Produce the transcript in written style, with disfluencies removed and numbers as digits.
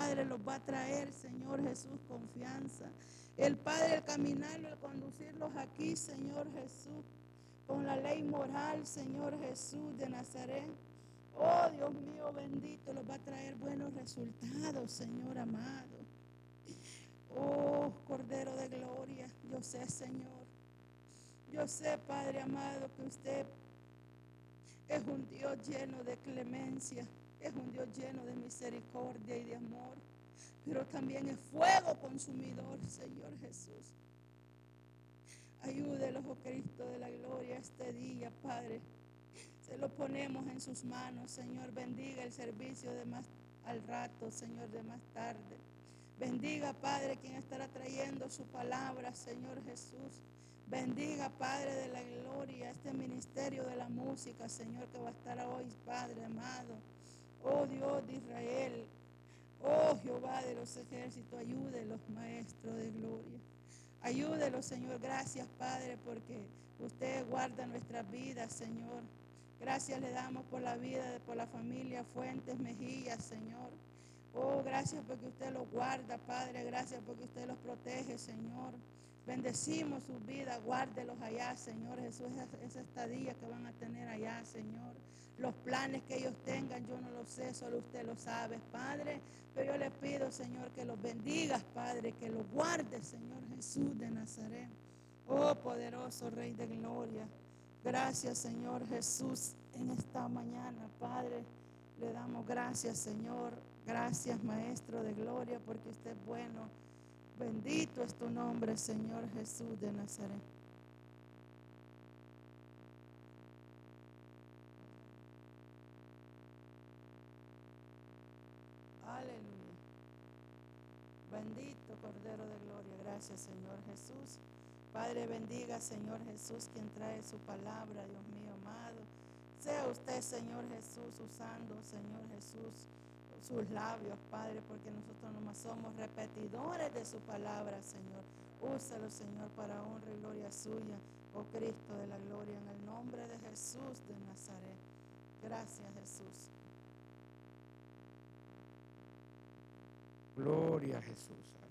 Padre, los va a traer, Señor Jesús, confianza. El Padre, el caminarlo, el conducirlos aquí, Señor Jesús, con la ley moral, Señor Jesús de Nazaret. Oh, Dios mío bendito, los va a traer buenos resultados, Señor amado. Oh, Cordero de Gloria, yo sé, Señor. Yo sé, Padre amado, que usted es un Dios lleno de clemencia, es un Dios lleno de misericordia y de amor, pero también es fuego consumidor, Señor Jesús. Ayúdelos, oh Cristo de la gloria, este día, Padre. Se lo ponemos en sus manos, Señor. Bendiga el servicio de más al rato, Señor, de más tarde. Bendiga, Padre, quien estará trayendo su palabra, Señor Jesús. Bendiga, Padre de la gloria, este ministerio de la música, Señor, que va a estar hoy, Padre amado. Oh Dios de Israel, oh Jehová de los ejércitos, ayúdelos, Maestro de gloria. Ayúdelos, Señor. Gracias, Padre, porque usted guarda nuestras vidas, Señor. Gracias le damos por la vida, por la familia Fuentes Mejía, Señor. Oh, gracias porque usted los guarda, Padre. Gracias porque usted los protege, Señor. Bendecimos sus vidas, guárdelos allá, Señor Jesús, esa estadía que van a tener allá, Señor. Los planes que ellos tengan, yo no lo sé, solo usted lo sabe, Padre. Pero yo le pido, Señor, que los bendigas, Padre, que los guardes, Señor Jesús de Nazaret. Oh, poderoso Rey de Gloria. Gracias, Señor Jesús, en esta mañana, Padre. Le damos gracias, Señor. Gracias, Maestro de Gloria, porque usted es bueno. Bendito es tu nombre, Señor Jesús de Nazaret. Aleluya. Bendito Cordero de Gloria. Gracias, Señor Jesús. Padre, bendiga, Señor Jesús, quien trae su palabra, Dios mío amado. Sea usted, Señor Jesús, usando, Señor Jesús, sus labios, Padre, porque nosotros nomás somos repetidores de su palabra, Señor. Úsalo, Señor, para honra y gloria suya, oh Cristo de la gloria, en el nombre de Jesús de Nazaret. Gracias, Jesús. Gloria a Jesús.